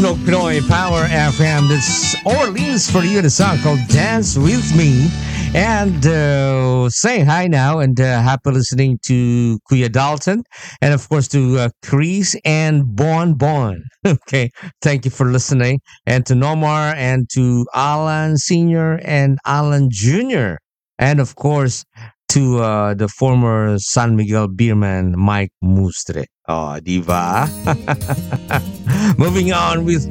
Sunog Pinoy Power FM. This Orleans for you, the song called Dance With Me. And say hi now and happy listening to Kuya Dalton. And of course to Chris and Bon Bon. Okay, thank you for listening. And to Nomar and to Alan Sr. and Alan Jr. And of course to the former San Miguel Beerman, Mike Mustre. Oh, diva. Moving on with